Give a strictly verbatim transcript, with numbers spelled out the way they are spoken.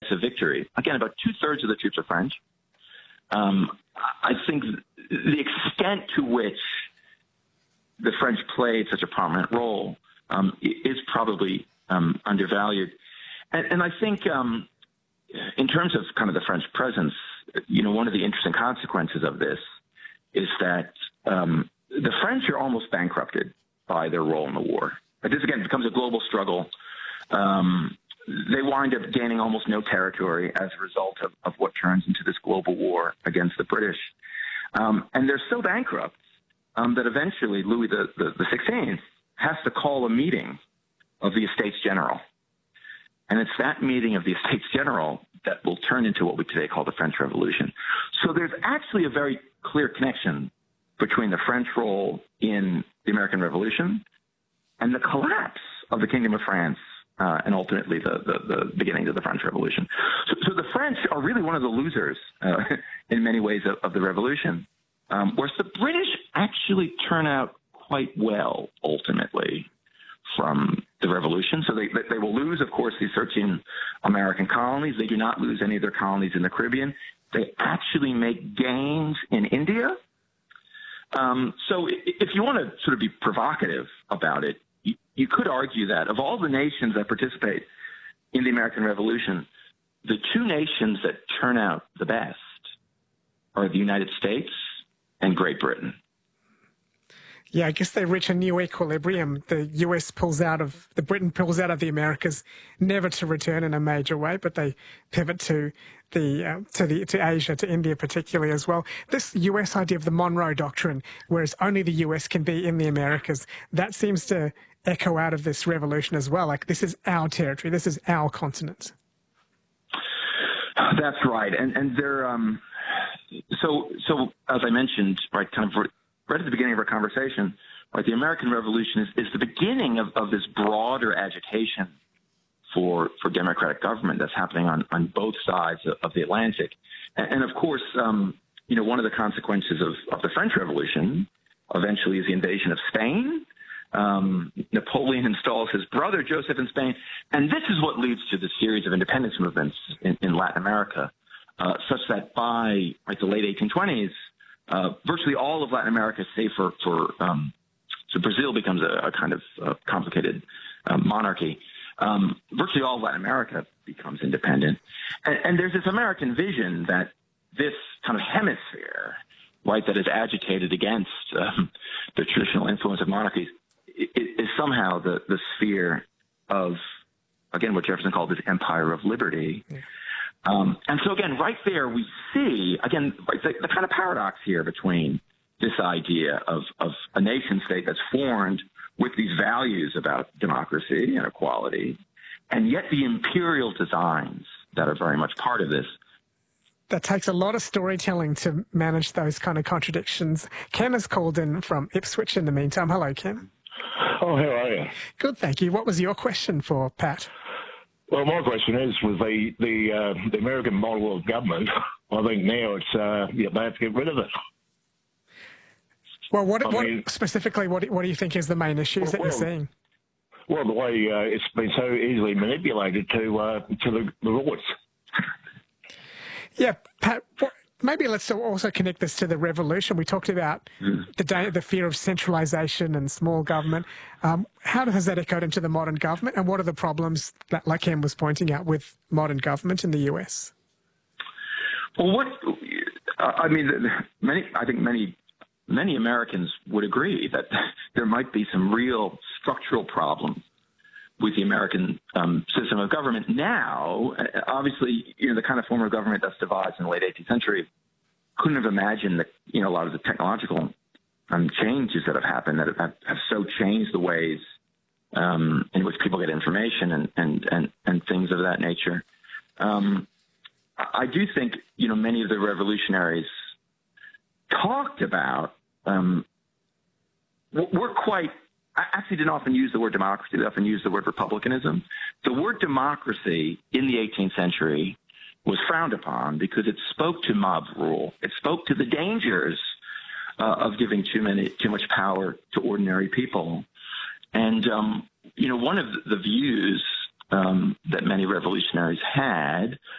decisive victory. Again, about two-thirds of the troops are French. Um, I think the extent to which the French played such a prominent role um, is probably um, undervalued. And, and I think um, in terms of kind of the French presence, you know, one of the interesting consequences of this is that um, the French are almost bankrupted by their role in the war. But this, again, becomes a global struggle. Um, they wind up gaining almost no territory as a result of, of what turns into this global war against the British. Um, and they're so bankrupt um, that eventually Louis the, the, the sixteenth has to call a meeting of the Estates General. And it's that meeting of the Estates General that will turn into what we today call the French Revolution. So there's actually a very clear connection between the French role in the American Revolution and the collapse of the Kingdom of France uh, and ultimately the, the, the beginnings of the French Revolution. So, so the French are really one of the losers uh, in many ways of, of the Revolution, um, whereas the British actually turn out quite well ultimately from the Revolution. So they, they will lose, of course, these thirteen American colonies. They do not lose any of their colonies in the Caribbean. They actually make gains in India. Um, so if you want to sort of be provocative about it, you, you could argue that of all the nations that participate in the American Revolution, the two nations that turn out the best are the United States and Great Britain. Yeah, I guess they reach a new equilibrium. The U S pulls out of, the Britain pulls out of the Americas, never to return in a major way, but they pivot to the, uh, to the, to Asia, to India particularly as well. This U S idea of the Monroe Doctrine, whereas only the U S can be in the Americas, that seems to echo out of this revolution as well. Like, this is our territory, this is our continent. That's right. And, and they're, um, so, so as I mentioned, right, kind of, right at the beginning of our conversation, right, the American Revolution is, is the beginning of, of this broader agitation for for democratic government that's happening on, on both sides of, of the Atlantic. And, and of course, um, you know, one of the consequences of, of the French Revolution eventually is the invasion of Spain. Um, Napoleon installs his brother Joseph in Spain. And this is what leads to the series of independence movements in, in Latin America, uh, such that by like, the late eighteen twenties, Uh, virtually all of Latin America, save for, for um, so Brazil becomes a, a kind of uh, complicated uh, monarchy. Um, virtually all of Latin America becomes independent. And, and there's this American vision that this kind of hemisphere, right, that is agitated against um, the traditional influence of monarchies is, is somehow the, the sphere of, again, what Jefferson called this empire of liberty. Yeah. Um, and so, again, right there we see, again, the, the kind of paradox here between this idea of, of a nation state that's formed with these values about democracy and equality, and yet the imperial designs that are very much part of this. That takes a lot of storytelling to manage those kind of contradictions. Ken has called in from Ipswich in the meantime. Hello, Ken. Oh, how are you? Good, thank you. What was your question for Pat? Well, my question is, with the the, uh, the American model of government, I think now it's uh, you have to get rid of it. Well, what, what mean, specifically, what, what do you think is the main issues well, that you're well, seeing? Well, the way uh, it's been so easily manipulated to uh, to the, the courts. Yeah, Pat, what, maybe let's also connect this to the revolution. We talked about mm. the day, the fear of centralisation and small government. Um, how has that echoed into the modern government, and what are the problems that, like Ken was pointing out, with modern government in the U S? Well, what I mean, many I think many many Americans would agree that there might be some real structural problems with the American um, system of government now. Obviously, you know, the kind of form of government that's devised in the late eighteenth century couldn't have imagined that, you know, a lot of the technological um, changes that have happened that have, have so changed the ways um, in which people get information and, and, and, and things of that nature. Um, I do think, you know, many of the revolutionaries talked about, um, we're quite, I actually didn't often use the word democracy. They often use the word republicanism. The word democracy in the eighteenth century was frowned upon because it spoke to mob rule. It spoke to the dangers uh, of giving too many, too much power to ordinary people. And, um, you know, one of the views um, that many revolutionaries had